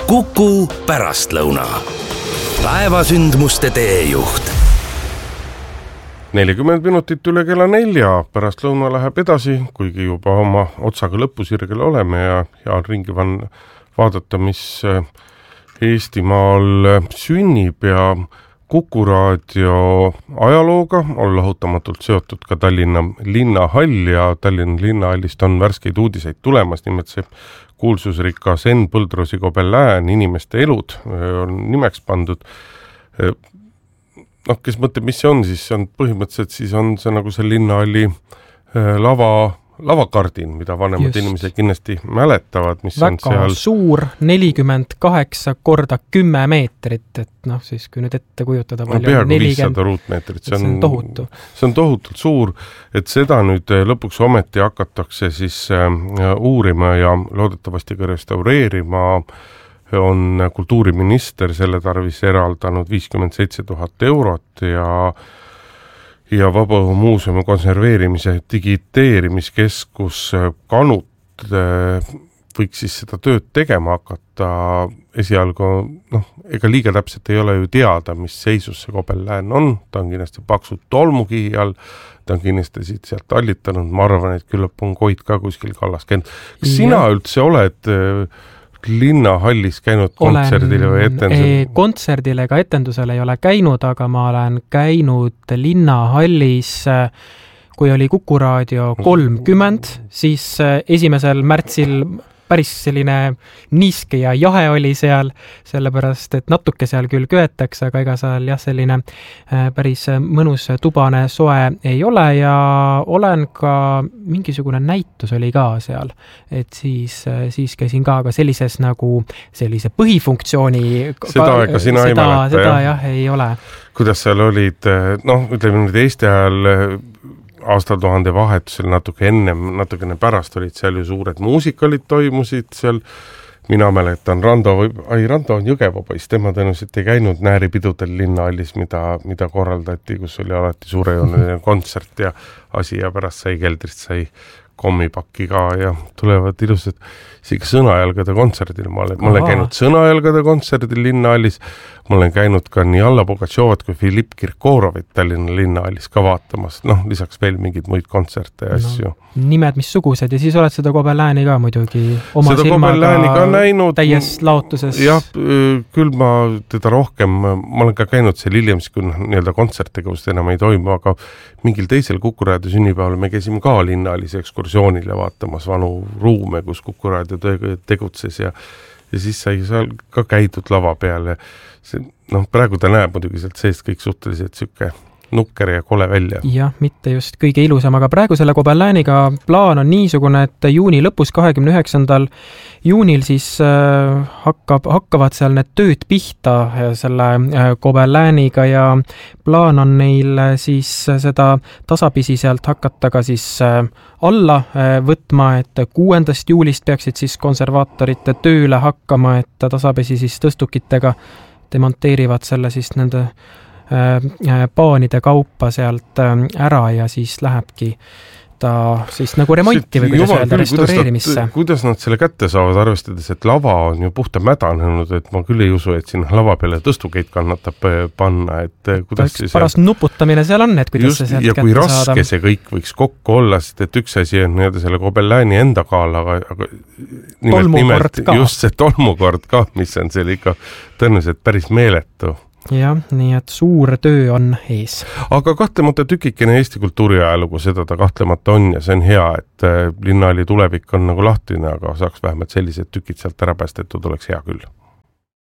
Kuku pärastlõuna. Päevasündmuste teejuht. 40 minutit üle kella 4, pärastlõuna läheb edasi, kuigi juba oma otsaga lõpusirgel oleme ja on ringi vaadata, mis Eestimaal sünnib ja Kuku raadio ajalooga on lahutamatult seotud ka Tallinna linnahall ja Tallinna linnahallist on värskeid uudiseid tulemas, nimelt see kuulsusrikas Enn Põldroosi Gobelin, inimeste elud on nimeks pandud. Kes mõtleb, mis see on, siis on põhimõtteliselt siis on see nagu see linnahalli lavakardin, mida vanemad inimesed kindlasti mäletavad, mis väga on seal suur, 48 korda 10 meetrit, et siis kui nüüd ette kujutada palju, peaaegu 500 ruutmeetrit, see on tohutu. See on tohutult suur, et seda nüüd lõpuks ometi hakatakse siis uurima ja loodetavasti ka restaureerima, on kultuuriminister selle tarvis eraldanud 57 000 eurot ja Vabaõhumuuseumi konserveerimise digiteerimiskeskus Kanut võiks siis seda tööd tegema hakata. Esialgu, ega liiga täpselt ei ole ju teada, mis seisus see Gobelin on, ta on kindlasti paksud tolmukihi all, ta on kindlasti sealt tallitanud, ma arvan, et küllap on Koit ka kuskil kallas käinud. Kas sina üldse oled linnahallis käinud kontserdile või etendusele? Kontserdile ega etendusele ei ole käinud, aga ma olen käinud linnahallis, kui oli Kuku raadio 30, siis 1. märtsil päris selline niiske ja jahe oli seal, sellepärast, et natuke seal küll köetakse, aga ega seal selline päris mõnus tubane soe ei ole ja olen ka, mingisugune näitus oli ka seal, et siis käisin ka, aga sellises nagu sellise põhifunktsiooni seda aega sina ei mäleta, seda ei ole. Kuidas seal olid, ütleme nüüd Eesti ajal aastatuhande vahetusel natukene pärast olid seal ju suured muusikalid toimusid seal. Mina mäletan, Rando on Jõgeva poiss, tema tõenäoliselt ei käinud Nääripidudel linnahallis, mida korraldati, kus oli alati suurejooneline kontsert ja asi ja pärast keldrist sai kommipakki ka ja tulevad ilusad isegi Sõnajalgade kontserdil. Ma olen käinud Sõnajalgade kontserdil linnahallis, ma olen käinud ka nii Alla Pugatšovat kui Filipp Kirkorovit Tallinna linnahallis ka vaatamas, lisaks veel mingid muid kontserte ja asju. Nimed missugused ja siis oled seda Gobelini ka muidugi oma seda silmaga näinud, täies laotuses. Jah, küll ma teda rohkem, ma olen ka käinud seal hiljem, kui nii-öelda kontserttegevust enam ei toimu, aga mingil teisel Kuku raadio sünnipäeval me käisime ka linnahallis ekskursioonil ja vaatamas vanu ruume, kus Kuku raadio tegutses ja siis sai seal ka käidud lava peale. Praegu ta näeb muidugi sealt seest kõik suhteliselt sükke nukker ja kole välja. Jah, mitte just kõige ilusam, aga praegu selle Gobeliniga plaan on niisugune, et juuni lõpus 29. juunil siis hakkavad seal need tööd pihta selle Gobeliniga ja plaan on neil siis seda tasapisi sealt hakata ka siis alla võtma, et 6. juulist peaksid siis konservaatorite tööle hakkama, et tasapisi siis tõstukitega demonteerivad selle siis nende paanide kaupa sealt ära ja siis lähebki ta siis nagu remonti või kuidas öelda, restaureerimisse. Kuidas nad selle kätte saavad, arvestades, et lava on ju puhta mädanenud, et ma küll ei usu, et sinna lava peale tõstukeid kannatab panna, et kuidas siis parast nuputamine seal on, et kuidas see sealt kätte saada. Ja kui raske see kõik võiks kokku olla, sest et üks asi on selle Gobelini enda kaal, aga nimelt just see tolmukord ka, mis on seal ikka tõenäoliselt päris meeletu. Jah, nii et suur töö on ees. Aga kahtlemata tükikene Eesti kultuuriajalugu, seda ta kahtlemata on ja see on hea, et linnahalli tulevik on nagu lahtine, aga saaks vähemalt sellised tükid sealt ära päästetud, oleks hea küll.